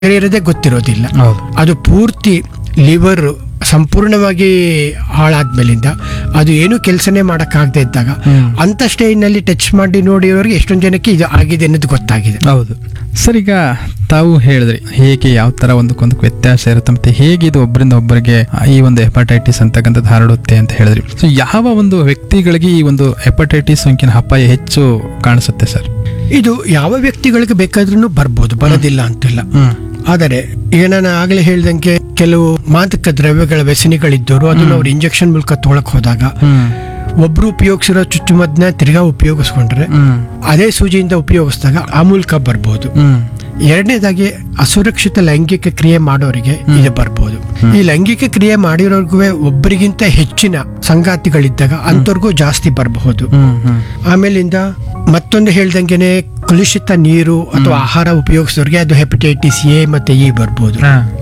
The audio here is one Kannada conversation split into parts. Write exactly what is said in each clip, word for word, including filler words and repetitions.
ಇರೋದೇ ಗೊತ್ತಿರೋದಿಲ್ಲ. ಹೌದು. ಅದು ಪೂರ್ತಿ ಲಿವರ್ ಸಂಪೂರ್ಣವಾಗಿ ಹಾಳಾದ್ಮೇಲಿಂದ ಅದು ಏನು ಕೆಲಸನೇ ಮಾಡೋಕ್ಕಾಗದೇ ಇದ್ದಾಗ ಅಂತ ಸ್ಟೇಜ್ನಲ್ಲಿ ಟಚ್ ಮಾಡಿ ನೋಡಿರೋರಿಗೆ ಎಷ್ಟೊಂದು ಜನಕ್ಕೆ ಇದು ಆಗಿದೆ ಅನ್ನೋದು ಗೊತ್ತಾಗಿದೆ. ಹೌದು ಸರ್, ಈಗ ತಾವು ಹೇಳಿದ್ರಿ ಹೇಗೆ ಯಾವ ತರ ಒಂದಕ್ಕೊಂದಕ್ಕೆ ವ್ಯತ್ಯಾಸ ಇರುತ್ತೆ ಮತ್ತೆ ಹೇಗೆ ಇದು ಒಬ್ಬರಿಂದ ಒಬ್ಬರಿಗೆ ಈ ಒಂದು ಹೆಪಟೈಟಿಸ್ ಅಂತಕ್ಕಂಥದ್ದು ಹರಡುತ್ತೆ ಅಂತ ಹೇಳಿದ್ರಿ. ಸೊ ಯಾವ ಒಂದು ವ್ಯಕ್ತಿಗಳಿಗೆ ಈ ಒಂದು ಹೆಪಟೈಟಿಸ್ ಸೋಂಕಿನ ಅಪಾಯ ಹೆಚ್ಚು ಕಾಣಿಸುತ್ತೆ ಸರ್? ಇದು ಯಾವ ವ್ಯಕ್ತಿಗಳಿಗೆ ಬೇಕಾದ್ರೂ ಬರ್ಬೋದು, ಬರೋದಿಲ್ಲ ಅಂತಿಲ್ಲ. ಆದರೆ ಈಗ ನಾನು ಆಗಲೇ ಹೇಳ್ದಂಗೆ ಕೆಲವು ಮಾದಕ ದ್ರವ್ಯಗಳ ವ್ಯಸನಿಗಳಿದ್ದವರು ಅದನ್ನು ಅವ್ರು ಇಂಜೆಕ್ಷನ್ ಮೂಲಕ ತೊಗೊಳಕ್ ಹೋದಾಗ ಒಬ್ರು ಉಪಯೋಗಿಸಿರೋ ಚುಚ್ಚುಮದ್ದನ್ನ ತಿರ್ಗಾ ಉಪಯೋಗಿಸ್ಕೊಂಡ್ರೆ ಅದೇ ಸೂಜಿಯಿಂದ ಉಪಯೋಗಿಸಿದಾಗ ಆ ಮೂಲಕ ಬರ್ಬೋದು. ಎರಡನೇದಾಗಿ ಅಸುರಕ್ಷಿತ ಲೈಂಗಿಕ ಕ್ರಿಯೆ ಮಾಡೋರಿಗೆ ಇದು ಬರ್ಬೋದು. ಈ ಲೈಂಗಿಕ ಕ್ರಿಯೆ ಮಾಡಿರೋರ್ಗು ಒಬ್ಬರಿಗಿಂತ ಹೆಚ್ಚಿನ ಸಂಗಾತಿಗಳಿದ್ದಾಗ ಅಂತವ್ರಿಗೂ ಜಾಸ್ತಿ ಬರಬಹುದು. ಆಮೇಲಿಂದ ಮತ್ತೊಂದು ಹೇಳ್ದಂಗೆನೆ ಕಲುಷಿತ ನೀರು ಅಥವಾ ಆಹಾರ ಉಪಯೋಗಿಸೋರಿಗೆ ಅದು ಹೆಪಟೈಟಿಸ್ ಎ ಮತ್ತೆ ಇ ಬರ್ಬೋದು.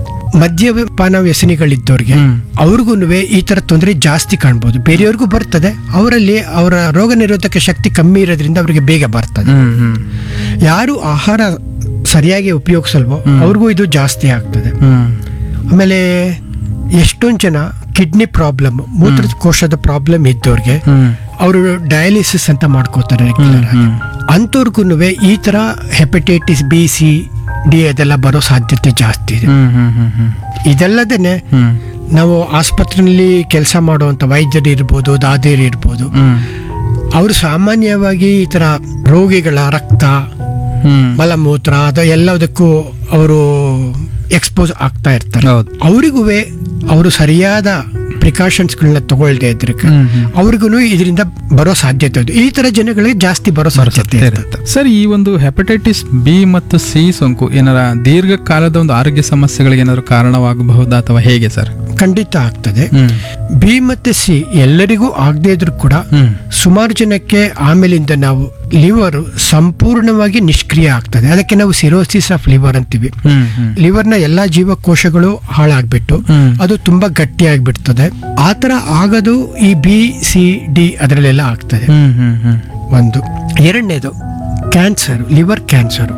ಮದ್ಯಪಾನ ವ್ಯಸನಿಗಳಿದ್ದವ್ರಿಗೆ ಅವ್ರಿಗೂ ಈ ತರ ತೊಂದರೆ ಜಾಸ್ತಿ ಕಾಣ್ಬೋದು. ಬೇರೆಯವ್ರಿಗೂ ಬರ್ತದೆ, ಅವರಲ್ಲಿ ಅವರ ರೋಗ ನಿರೋಧಕ ಶಕ್ತಿ ಕಮ್ಮಿ ಇರೋದ್ರಿಂದ ಅವ್ರಿಗೆ ಬೇಗ ಬರ್ತದೆ. ಯಾರು ಆಹಾರ ಸರಿಯಾಗಿ ಉಪಯೋಗಿಸಲ್ವೋ ಅವ್ರಿಗೂ ಇದು ಜಾಸ್ತಿ ಆಗ್ತದೆ. ಆಮೇಲೆ ಎಷ್ಟೊಂದು ಜನ ಕಿಡ್ನಿ ಪ್ರಾಬ್ಲಮ್, ಮೂತ್ರಕೋಶದ ಪ್ರಾಬ್ಲಮ್ ಇದ್ದವ್ರಿಗೆ ಅವರು ಡಯಾಲಿಸಿಸ್ ಅಂತ ಮಾಡ್ಕೋತಾರೆ ರೆಗ್ಯುಲರ್ ಆಗಿ. ಅಂಥವ್ರಿಗೂ ಈ ತರ ಹೆಪಟೈಟಿಸ್ ಬಿ ಸಿ ಡಿ ಅದೆಲ್ಲ ಬರೋ ಸಾಧ್ಯತೆ ಜಾಸ್ತಿ ಇದೆ. ಇದಲ್ಲದೇನೆ ನಾವು ಆಸ್ಪತ್ರೆಯಲ್ಲಿ ಕೆಲಸ ಮಾಡುವಂತ ವೈದ್ಯರು ಇರ್ಬೋದು, ದಾದಿಯರು ಇರ್ಬೋದು, ಅವರು ಸಾಮಾನ್ಯವಾಗಿ ಈ ತರ ರೋಗಿಗಳ ರಕ್ತ, ಮಲಮೂತ್ರ ಅದು ಎಲ್ಲದಕ್ಕೂ ಅವರು ಎಕ್ಸ್ಪೋಸ್ ಆಗ್ತಾ ಇರ್ತಾರೆ. ಅವರಿಗೂ ಅವರು ಸರಿಯಾದ ಪ್ರಿಕಾಷನ್ಸ್ ಗಳನ್ನ ತಗೊಳ್ದೇ ಇದ್ರೆ ಅವ್ರಿಗೂ ಇದರಿಂದ ಬರೋ ಸಾಧ್ಯತೆ ಇದೆ. ಈ ತರ ಜನಗಳಿಗೆ ಜಾಸ್ತಿ ಬರೋ ಸಾಧ್ಯತೆ ಇರುತ್ತೆ. ಸರ್, ಈ ಒಂದು ಹೆಪಟೈಟಿಸ್ ಬಿ ಮತ್ತು ಸಿ ಸೋಂಕು ಏನಾರ ದೀರ್ಘಕಾಲದ ಒಂದು ಆರೋಗ್ಯ ಸಮಸ್ಯೆಗಳಿಗೆ ಏನಾದ್ರು ಕಾರಣವಾಗಬಹುದಾ ಅಥವಾ ಹೇಗೆ ಸರ್? ಖಂಡಿತ ಆಗ್ತದೆ. ಬಿ ಮತ್ತೆ ಸಿ ಎಲ್ಲರಿಗೂ ಆಗದೇ ಇದ್ರು ಕೂಡ ಸುಮಾರು ಜನಕ್ಕೆ ಆಮೇಲಿಂದ ನಾವು ಲಿವರ್ ಸಂಪೂರ್ಣವಾಗಿ ನಿಷ್ಕ್ರಿಯ ಆಗ್ತದೆ. ಅದಕ್ಕೆ ನಾವು ಸಿರೋಸಿಸ್ ಆಫ್ ಲಿವರ್ ಅಂತೀವಿ. ಲಿವರ್ನ ಎಲ್ಲಾ ಜೀವಕೋಶಗಳು ಹಾಳಾಗ್ಬಿಟ್ಟು ಅದು ತುಂಬಾ ಗಟ್ಟಿ ಆಗ್ಬಿಡ್ತದೆ. ಆತರ ಆಗೋದು ಈ ಬಿ ಸಿ ಡಿ ಅದರಲ್ಲೆಲ್ಲ ಆಗ್ತದೆ. ಒಂದು ಎರಡನೇದು cancer, liver cancer.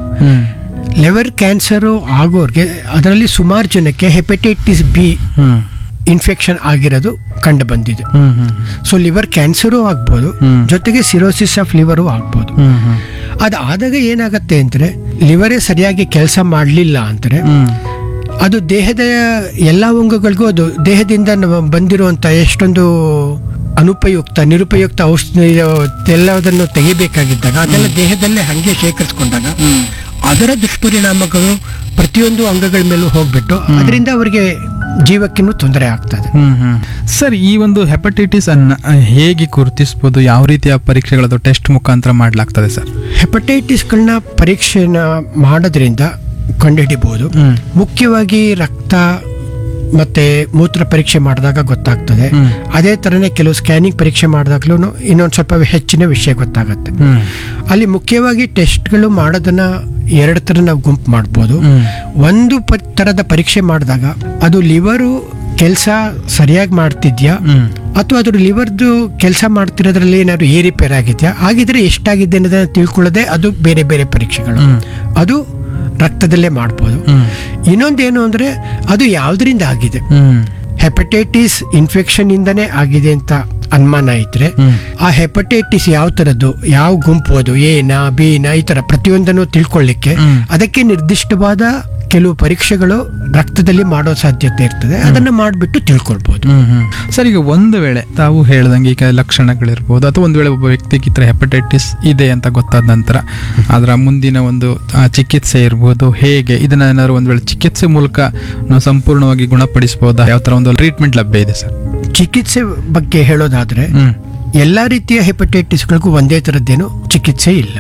Liver cancer ಆಗೋರ್ಗೆ ಅದರಲ್ಲಿ ಸುಮಾರು ಜನಕ್ಕೆ ಹೆಪಟೈಟಿಸ್ ಬಿ ಇನ್ಫೆಕ್ಷನ್ ಆಗಿರೋದು ಕಂಡು ಬಂದಿದೆ. ಸೊ ಲಿವರ್ ಕ್ಯಾನ್ಸರು ಆಗ್ಬೋದು, ಜೊತೆಗೆ ಸಿರೋಸಿಸ್ ಆಫ್ ಲಿವರು ಆಗ್ಬೋದು. ಅದು ಆದಾಗ ಏನಾಗತ್ತೆ ಅಂದ್ರೆ ಲಿವರೇ ಸರಿಯಾಗಿ ಕೆಲಸ ಮಾಡಲಿಲ್ಲ ಅಂದ್ರೆ ಅದು ದೇಹದ ಎಲ್ಲಾ ಅಂಗಗಳಿಗೂ ಅದು ದೇಹದಿಂದ ಬಂದಿರುವಂತ ಎಷ್ಟೊಂದು ಅನುಪಯುಕ್ತ ನಿರುಪಯುಕ್ತ ಔಷಧಿ ಎಲ್ಲದನ್ನು ತೆಗಿಬೇಕಾಗಿದ್ದಾಗ ಅದೆಲ್ಲ ದೇಹದಲ್ಲೇ ಹಂಗೆ ಶೇಖರಿಸಿಕೊಂಡಾಗ ಅದರ ದುಷ್ಪರಿಣಾಮಗಳು ಪ್ರತಿಯೊಂದು ಅಂಗಗಳ ಮೇಲೂ ಹೋಗ್ಬಿಟ್ಟು ಅದರಿಂದ ಅವರಿಗೆ ಜೀವಕ್ಕಿನ್ನೂ ತೊಂದರೆ ಆಗ್ತದೆ. ಸರ್, ಈ ಒಂದು ಹೆಪಟೈಟಿಸ್ ಅನ್ನ ಹೇಗೆ ಗುರುತಿಸಬಹುದು? ಯಾವ ರೀತಿಯ ಪರೀಕ್ಷೆಗಳದ್ದು ಟೆಸ್ಟ್ ಮುಖಾಂತರ ಮಾಡಲಾಗ್ತದೆ ಸರ್? ಹೆಪಟೈಟಿಸ್ಗಳನ್ನ ಪರೀಕ್ಷೆನ ಮಾಡೋದ್ರಿಂದ ಕಂಡುಹಿಡಿಬಹುದು. ಮುಖ್ಯವಾಗಿ ರಕ್ತ ಮತ್ತೆ ಮೂತ್ರ ಪರೀಕ್ಷೆ ಮಾಡಿದಾಗ ಗೊತ್ತಾಗ್ತದೆ. ಅದೇ ತರನೇ ಕೆಲವು ಸ್ಕ್ಯಾನಿಂಗ್ ಪರೀಕ್ಷೆ ಮಾಡಿದಾಗ್ಲೂ ಇನ್ನೊಂದು ಸ್ವಲ್ಪ ಹೆಚ್ಚಿನ ವಿಷಯ ಗೊತ್ತಾಗುತ್ತೆ. ಅಲ್ಲಿ ಮುಖ್ಯವಾಗಿ ಟೆಸ್ಟ್ಗಳು ಮಾಡೋದನ್ನ ಎರಡು ತರ ನಾವು ಗುಂಪು ಮಾಡ್ಬೋದು. ಒಂದು ತರದ ಪರೀಕ್ಷೆ ಮಾಡಿದಾಗ ಅದು ಲಿವರು ಕೆಲಸ ಸರಿಯಾಗಿ ಮಾಡ್ತಿದ್ಯಾ ಅಥವಾ ಅದ್ರ ಲಿವರ್ದು ಕೆಲಸ ಮಾಡ್ತಿರೋದ್ರಲ್ಲಿ ಏನಾದ್ರು ಏರಿಪೇರ್ ಆಗಿದ್ಯಾ, ಆಗಿದ್ರೆ ಎಷ್ಟಾಗಿದೆ ಅನ್ನೋದನ್ನ ತಿಳ್ಕೊಳ್ಳೋದೆ ಅದು ಬೇರೆ ಬೇರೆ ಪರೀಕ್ಷೆಗಳು. ಅದು ರಕ್ತದಲ್ಲೇ ಮಾಡ್ಬೋದು. ಇನ್ನೊಂದೇನು ಅಂದ್ರೆ ಅದು ಯಾವ್ದ್ರಿಂದ ಆಗಿದೆ, ಹೆಪಟೈಟಿಸ್ ಇನ್ಫೆಕ್ಷನ್ ಇಂದನೇ ಆಗಿದೆ ಅಂತ ಅನುಮಾನ ಇದ್ರೆ ಆ ಹೆಪಟೈಟಿಸ್ ಯಾವ ತರದ್ದು, ಯಾವ ಗುಂಪು, ಅದು ಎನಾ ಬಿನಾ ಈ ತರ ಪ್ರತಿಯೊಂದನ್ನು ತಿಳ್ಕೊಳ್ಳಿಕ್ಕೆ ಅದಕ್ಕೆ ನಿರ್ದಿಷ್ಟವಾದ ಕೆಲವು ಪರೀಕ್ಷೆಗಳು ರಕ್ತದಲ್ಲಿ ಮಾಡೋ ಸಾಧ್ಯತೆ ಇರ್ತದೆ. ಅದನ್ನ ಮಾಡಿಬಿಟ್ಟು ತಿಳ್ಕೊಳ್ಬಹುದು. ಸರ್, ಈಗ ಒಂದು ವೇಳೆ ತಾವು ಹೇಳ್ದಂಗೆ ಈಗ ಲಕ್ಷಣಗಳಿರ್ಬೋದು ಅಥವಾ ಒಂದು ವೇಳೆ ಒಬ್ಬ ವ್ಯಕ್ತಿಗೆ ಈ ತರ ಹೆಪಟೈಟಿಸ್ ಇದೆ ಅಂತ ಗೊತ್ತಾದ ನಂತರ ಅದರ ಮುಂದಿನ ಒಂದು ಚಿಕಿತ್ಸೆ ಇರ್ಬೋದು, ಹೇಗೆ ಇದನ್ನ ಏನಾದ್ರು ಒಂದು ವೇಳೆ ಚಿಕಿತ್ಸೆ ಮೂಲಕ ನಾವು ಸಂಪೂರ್ಣವಾಗಿ ಗುಣಪಡಿಸಬಹುದಾ? ಯಾವ ತರ ಒಂದು ಟ್ರೀಟ್ಮೆಂಟ್ ಲಭ್ಯ ಇದೆ ಸರ್? ಚಿಕಿತ್ಸೆ ಬಗ್ಗೆ ಹೇಳೋದಾದ್ರೆ ಎಲ್ಲಾ ರೀತಿಯ ಹೆಪಟೈಟಿಸ್ಗಳಿಗೂ ಒಂದೇ ತರದ್ದೇನು ಚಿಕಿತ್ಸೆ ಇಲ್ಲ.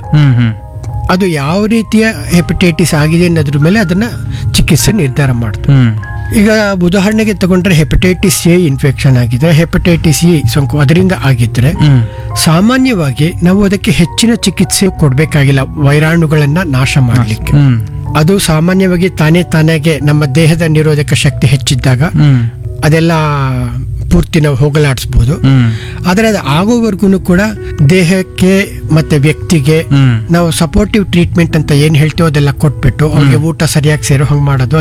ಅದು ಯಾವ ರೀತಿಯ ಹೆಪಟೈಟಿಸ್ ಆಗಿದೆ ಅನ್ನೋದ್ರ ಮೇಲೆ ಅದನ್ನ ಚಿಕಿತ್ಸೆ ನಿರ್ಧಾರ ಮಾಡ್ತಾರೆ. ಈಗ ಉದಾಹರಣೆಗೆ ತಗೊಂಡ್ರೆ ಹೆಪಟೈಟಿಸ್ ಎ ಇನ್ಫೆಕ್ಷನ್ ಆಗಿದ್ರೆ, ಹೆಪಟೈಟಿಸ್ ಇ ಸೋಂಕು ಅದರಿಂದ ಆಗಿದ್ರೆ ಸಾಮಾನ್ಯವಾಗಿ ನಾವು ಅದಕ್ಕೆ ಹೆಚ್ಚಿನ ಚಿಕಿತ್ಸೆ ಕೊಡ್ಬೇಕಾಗಿಲ್ಲ ವೈರಾಣುಗಳನ್ನ ನಾಶ ಮಾಡಲಿಕ್ಕೆ. ಅದು ಸಾಮಾನ್ಯವಾಗಿ ತಾನೇ ತಾನಾಗೆ ನಮ್ಮ ದೇಹದ ನಿರೋಧಕ ಶಕ್ತಿ ಹೆಚ್ಚಿದ್ದಾಗ ಅದೆಲ್ಲ ಪೂರ್ತಿ ನಾವು ಹೋಗಲಾಡಿಸ್ಬೋದು. ಹ್ಮ್ ಆದರೆ ಅದು ಆಗೋವರೆಗೂ ಕೂಡ ದೇಹಕ್ಕೆ ಮತ್ತೆ ವ್ಯಕ್ತಿಗೆ ಹ್ಮ್ ನಾವು ಸಪೋರ್ಟಿವ್ ಟ್ರೀಟ್ಮೆಂಟ್ ಅಂತ ಏನ್ ಹೇಳ್ತೀವೋ ಅದೆಲ್ಲ ಕೊಟ್ಬಿಟ್ಟು ಅವ್ರಿಗೆ ಊಟ ಸರಿಯಾಗಿ ಸೇರೋ ಹಂಗೆ ಮಾಡೋದು